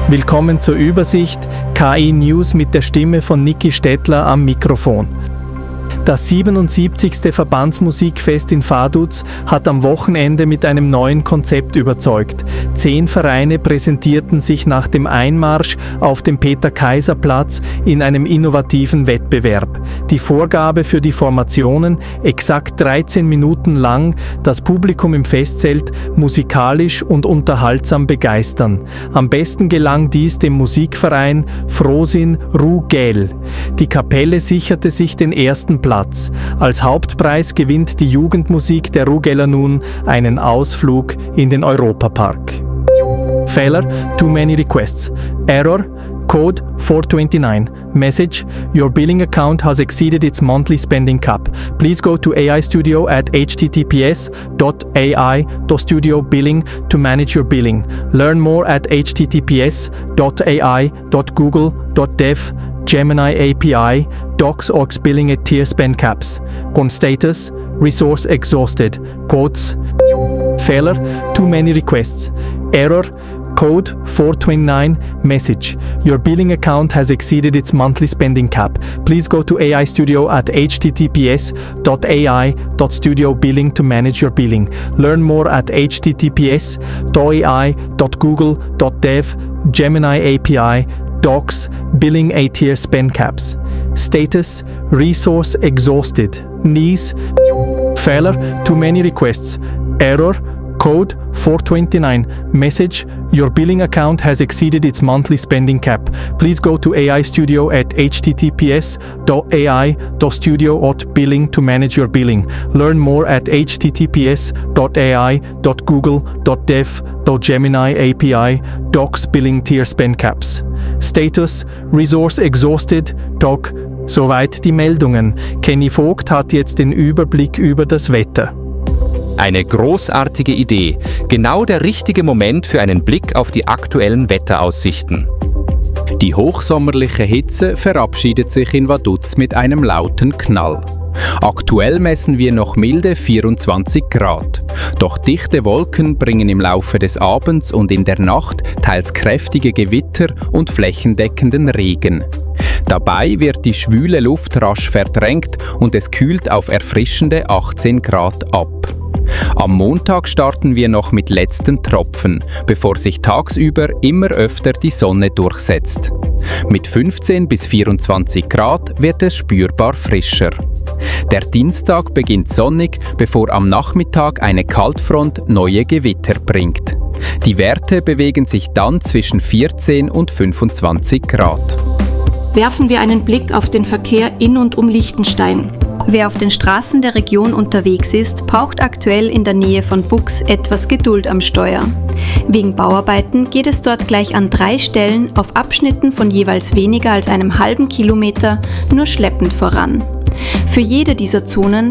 Willkommen zur Übersicht KI News mit der Stimme von Niki Stettler am Mikrofon. Das 77. Verbandsmusikfest in Vaduz hat am Wochenende mit einem neuen Konzept überzeugt. 10 Vereine präsentierten sich nach dem Einmarsch auf dem Peter-Kaiser-Platz in einem innovativen Wettbewerb. Die Vorgabe für die Formationen, exakt 13 Minuten lang das Publikum im Festzelt musikalisch und unterhaltsam begeistern. Am besten gelang dies dem Musikverein Frosin Rugel. Die Kapelle sicherte sich den ersten Platz. Als Hauptpreis gewinnt die Jugendmusik der Rugeler nun einen Ausflug in den Europapark. Fehler, too many requests. Error, code 429. Message, your billing account has exceeded its monthly spending cap. Please go to AI Studio at https://ai.studio-billing to manage your billing. Learn more at https://ai.google.dev Gemini API, docs orgs billing at tier spend caps. On status, resource exhausted. Quotes. Fehler, too many requests. Error, code 429. Message, your billing account has exceeded its monthly spending cap. Please go to AI Studio at https://ai.studio-billing to manage your billing. Learn more at https://ai.google.dev Gemini API, docs, billing a-tier spend caps. Status, resource exhausted. Needs. Fehler, too many requests. Error, code 429. Message, your billing account has exceeded its monthly spending cap. Please go to AI Studio at https://ai.studio-billing to manage your billing. Learn more at https://ai.google.dev Gemini API, docs, billing tier spend caps. Status, resource exhausted. Doc. Soweit die Meldungen. Kenny Vogt hat jetzt den Überblick über das Wetter. Eine großartige Idee. Genau der richtige Moment für einen Blick auf die aktuellen Wetteraussichten. Die hochsommerliche Hitze verabschiedet sich in Vaduz mit einem lauten Knall. Aktuell messen wir noch milde 24 Grad. Doch dichte Wolken bringen im Laufe des Abends und in der Nacht teils kräftige Gewitter und flächendeckenden Regen. Dabei wird die schwüle Luft rasch verdrängt und es kühlt auf erfrischende 18 Grad ab. Am Montag starten wir noch mit letzten Tropfen, bevor sich tagsüber immer öfter die Sonne durchsetzt. Mit 15 bis 24 Grad wird es spürbar frischer. Der Dienstag beginnt sonnig, bevor am Nachmittag eine Kaltfront neue Gewitter bringt. Die Werte bewegen sich dann zwischen 14 und 25 Grad. Werfen wir einen Blick auf den Verkehr in und um Liechtenstein. Wer auf den Straßen der Region unterwegs ist, braucht aktuell in der Nähe von Bux etwas Geduld am Steuer. Wegen Bauarbeiten geht es dort gleich an 3 Stellen auf Abschnitten von jeweils weniger als einem halben Kilometer nur schleppend voran. Für jede dieser Zonen